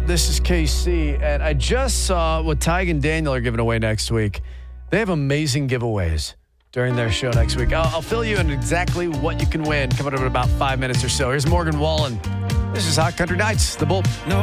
This is KC, and I just saw what Tig and Daniel are giving away next week. They have amazing giveaways during their show next week. I'll fill you in exactly what you can win coming up in about 5 minutes or so. Here's Morgan Wallen. This is Hot Country Nights, The Bull. No.